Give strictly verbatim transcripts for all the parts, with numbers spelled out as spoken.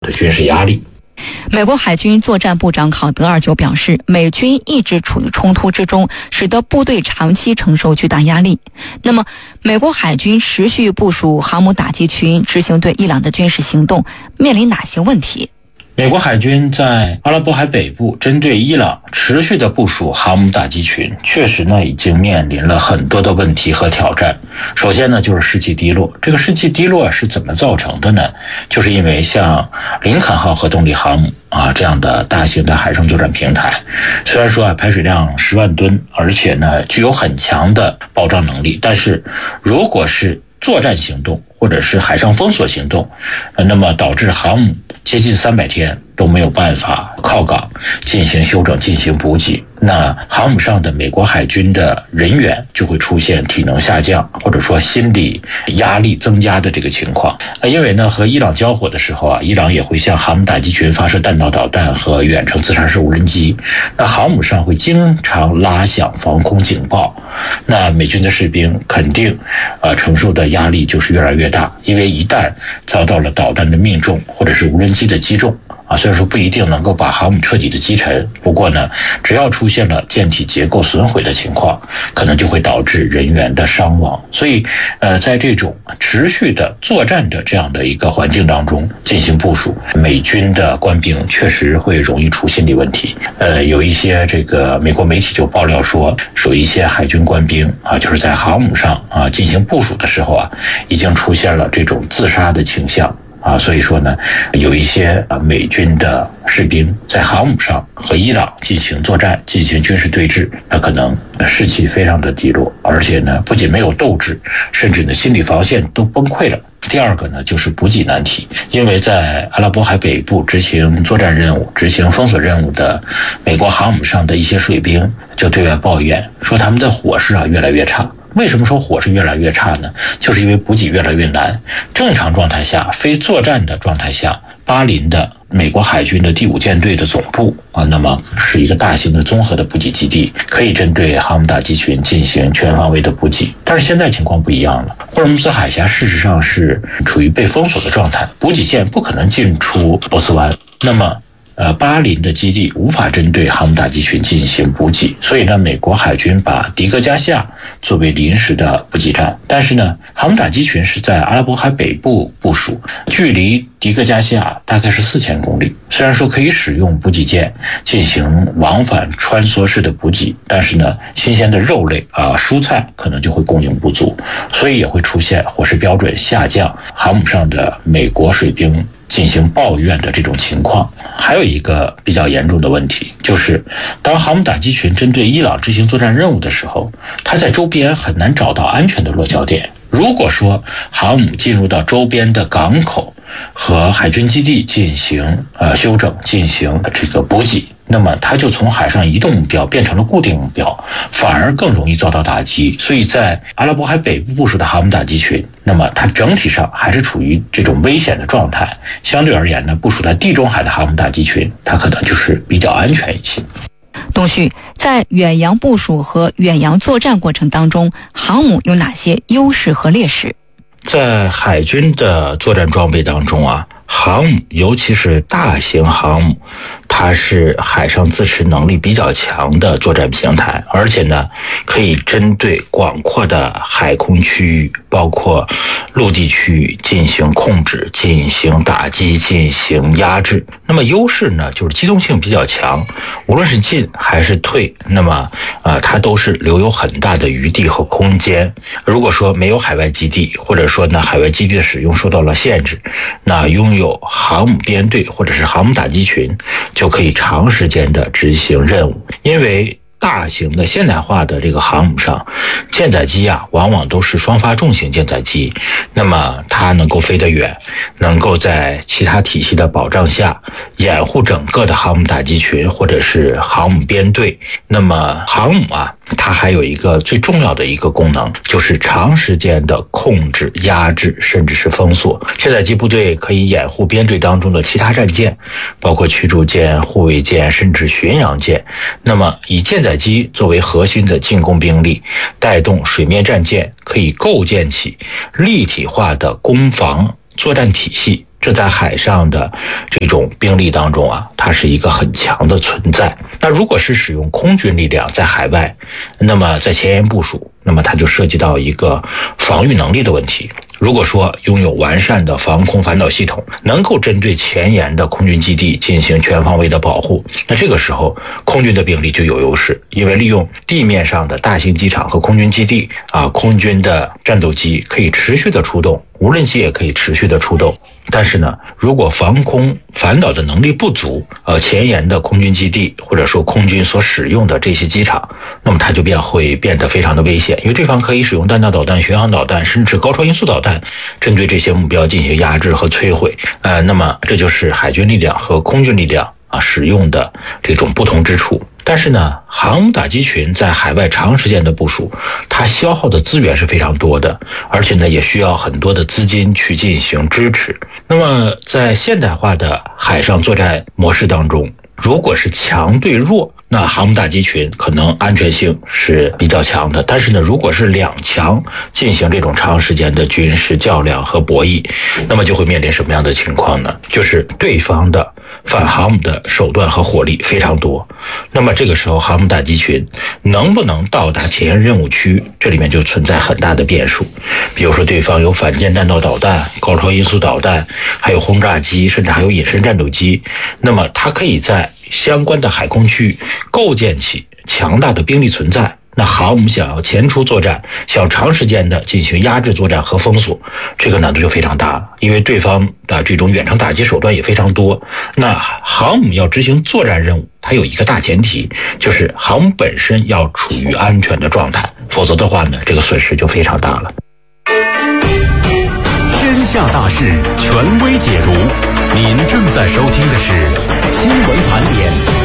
的军事压力。 美国海军作战部长考德尔就表示，美军一直处于冲突之中，使得部队长期承受巨大压力。那么，美国海军持续部署航母打击群，执行对伊朗的军事行动，面临哪些问题？ 美国海军在阿拉伯海北部针对伊朗持续的部署航母打击群，确实呢已经面临了很多的问题和挑战。首先呢就是士气低落，这个士气低落是怎么造成的呢？就是因为像林肯号核动力航母啊这样的大型的海上作战平台，虽然说啊排水量十万吨，而且呢具有很强的爆炸能力，但是如果是作战行动或者是海上封锁行动，那么导致航母接近三百天都没有办法靠港进行休整、进行补给，那航母上的美国海军的人员就会出现体能下降，或者说心理压力增加的这个情况。因为呢和伊朗交火的时候啊，伊朗也会向航母打击群发射弹道导弹和远程自杀式无人机，那航母上会经常拉响防空警报，那美军的士兵肯定呃承受的压力就是越来越大，因为一旦遭到了导弹的命中或者是无人机的击中啊，虽然说不一定能够把航母彻底的击沉，不过呢只要出现了舰体结构损毁的情况，可能就会导致人员的伤亡。所以呃在这种持续的作战的这样的一个环境当中进行部署，美军的官兵确实会容易出心理问题。呃有一些这个美国媒体就爆料说，说一些海军官兵啊就是在航母上啊进行部署的时候啊，已经出现了这种自杀的倾向。啊，所以说呢，有一些啊美军的士兵在航母上和伊朗进行作战、进行军事对峙，那可能士气非常的低落，而且呢，不仅没有斗志，甚至呢心理防线都崩溃了。第二个呢，就是补给难题，因为在阿拉伯海北部执行作战任务、执行封锁任务的美国航母上的一些水兵就对外抱怨说，他们的伙食啊越来越差。为什么说伙食越来越差呢？就是因为补给越来越难。正常状态下，非作战的状态下，巴林的美国海军的第五舰队的总部啊，那么是一个大型的综合的补给基地，可以针对航母打击群进行全方位的补给。但是现在情况不一样了，霍尔木兹海峡事实上是处于被封锁的状态，补给舰不可能进出波斯湾。那么呃，巴林的基地无法针对航母打击群进行补给，所以呢，美国海军把迪戈加西亚作为临时的补给站。但是呢，航母打击群是在阿拉伯海北部部署，距离迪戈加西亚大概是四千公里。虽然说可以使用补给舰进行往返穿梭式的补给，但是呢，新鲜的肉类啊、蔬菜可能就会供应不足，所以也会出现伙食标准下降，航母上的美国水兵进行抱怨的这种情况。还有一个比较严重的问题，就是当航母打击群针对伊朗执行作战任务的时候，它在周边很难找到安全的落脚点。如果说航母进入到周边的港口和海军基地进行呃休整、进行这个补给，那么它就从海上移动目标变成了固定目标，反而更容易遭到打击。所以在阿拉伯海北部部署的航母打击群，那么它整体上还是处于这种危险的状态。相对而言呢，部署在地中海的航母打击群，它可能就是比较安全一些。 东旭，在远洋部署和远洋作战过程当中，航母有哪些优势和劣势？ 在海军的作战装备当中啊，航母尤其是大型航母，它是海上自持能力比较强的作战平台，而且呢可以针对广阔的海空区域包括陆地区域进行控制、进行打击、进行压制。那么优势呢就是机动性比较强，无论是进还是退，那么呃它都是留有很大的余地和空间。如果说没有海外基地，或者说呢海外基地的使用受到了限制，那拥有航母编队或者是航母打击群就可以长时间的执行任务。因为大型的现代化的这个航母上，舰载机啊往往都是双发重型舰载机，那么它能够飞得远，能够在其他体系的保障下掩护整个的航母打击群或者是航母编队。那么航母啊它还有一个最重要的一个功能，就是长时间的控制、压制甚至是封锁。舰载机部队可以掩护编队当中的其他战舰，包括驱逐舰、护卫舰甚至巡洋舰。那么以舰载机作为核心的进攻兵力，带动水面战舰，可以构建起立体化的攻防作战体系。 这在海上的这种兵力当中啊，它是一个很强的存在。那如果是使用空军力量在海外，那么在前沿部署，那么它就涉及到一个防御能力的问题。如果说拥有完善的防空反导系统，能够针对前沿的空军基地进行全方位的保护，那这个时候空军的兵力就有优势，因为利用地面上的大型机场和空军基地啊，空军的战斗机可以持续的出动，无人机也可以持续的出动。但是呢，如果防空反导的能力不足，呃，前沿的空军基地或者说空军所使用的这些机场，那么它就变会变得非常的危险，因为对方可以使用弹道导弹、巡航导弹，甚至高超音速导弹，针对这些目标进行压制和摧毁。呃，那么这就是海军力量和空军力量啊使用的这种不同之处。但是呢，航母打击群在海外长时间的部署，它消耗的资源是非常多的，而且呢也需要很多的资金去进行支持。那么在现代化的海上作战模式当中，如果是强对弱，那航母打击群可能安全性是比较强的。但是呢，如果是两强进行这种长时间的军事较量和博弈，那么就会面临什么样的情况呢？就是对方的反航母的手段和火力非常多，那么这个时候航母打击群能不能到达前沿任务区，这里面就存在很大的变数。比如说对方有反舰弹道导弹、高超音速导弹，还有轰炸机，甚至还有隐身战斗机，那么它可以在相关的海空区构建起强大的兵力存在。那航母想要前出作战，想要长时间的进行压制作战和封锁，这个难度就非常大，因为对方的这种远程打击手段也非常多。那航母要执行作战任务，它有一个大前提，就是航母本身要处于安全的状态，否则的话呢，这个损失就非常大了。 天下大事，权威解读。您正在收听的是新闻盘点。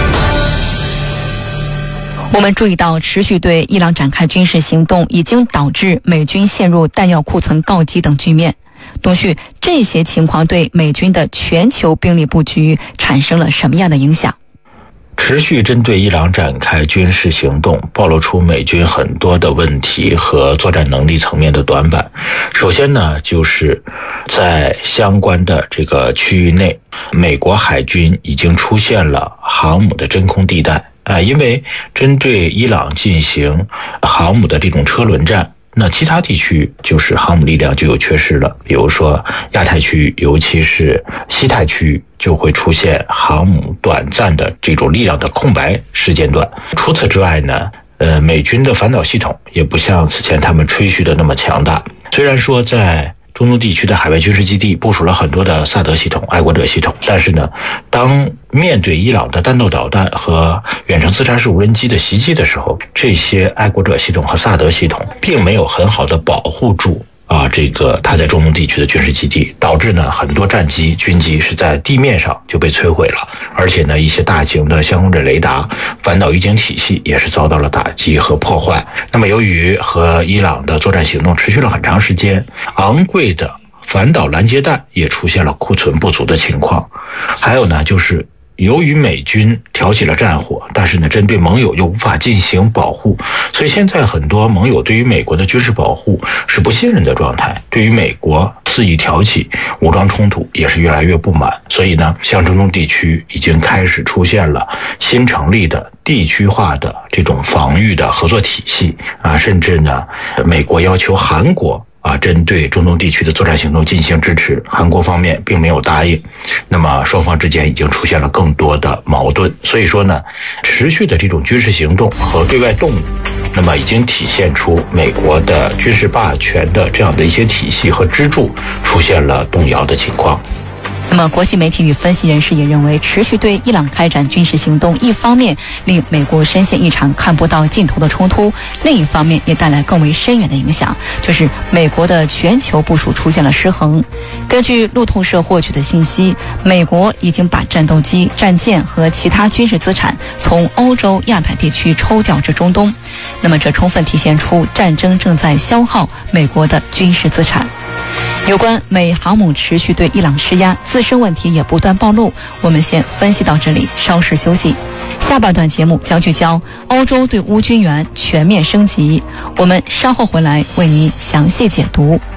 我们注意到，持续对伊朗展开军事行动已经导致美军陷入弹药库存告急等局面。东旭，这些情况对美军的全球兵力布局产生了什么样的影响？ 持续针对伊朗展开军事行动，暴露出美军很多的问题和作战能力层面的短板。首先呢，就是在相关的这个区域内，美国海军已经出现了航母的真空地带。啊，因为针对伊朗进行航母的这种车轮战，那其他地区就是航母力量就有缺失了。比如说亚太区，尤其是西太区，就会出现航母短暂的这种力量的空白时间段。除此之外呢，呃，美军的反导系统也不像此前他们吹嘘的那么强大。虽然说在中东地区的海外军事基地部署了很多的萨德系统、爱国者系统，但是呢，当面对伊朗的弹道导弹和远程自杀式无人机的袭击的时候，这些爱国者系统和萨德系统并没有很好的保护住啊，这个它在中东地区的军事基地，导致呢很多战机、军机是在地面上就被摧毁了，而且呢一些大型的相控阵雷达、反导预警体系也是遭到了打击和破坏。那么由于和伊朗的作战行动持续了很长时间，昂贵的反导拦截弹也出现了库存不足的情况。还有呢，就是由于美军挑起了战火，但是呢，针对盟友又无法进行保护，所以现在很多盟友对于美国的军事保护是不信任的状态，对于美国肆意挑起武装冲突也是越来越不满。所以呢，像中东地区已经开始出现了新成立的地区化的这种防御的合作体系啊，甚至呢，美国要求韩国啊，针对中东地区的作战行动进行支持，韩国方面并没有答应，那么双方之间已经出现了更多的矛盾。所以说呢，持续的这种军事行动和对外动武，那么已经体现出美国的军事霸权的这样的一些体系和支柱出现了动摇的情况。 那么国际媒体与分析人士也认为，持续对伊朗开展军事行动，一方面令美国深陷一场看不到尽头的冲突，另一方面也带来更为深远的影响，就是美国的全球部署出现了失衡。根据路透社获取的信息，美国已经把战斗机、战舰和其他军事资产从欧洲、亚太地区抽调至中东，那么这充分体现出战争正在消耗美国的军事资产。有关美航母持续对伊朗施压，自身问题也不断暴露。我们先分析到这里，稍事休息。下半段节目将聚焦欧洲对乌军援全面升级，我们稍后回来为您详细解读。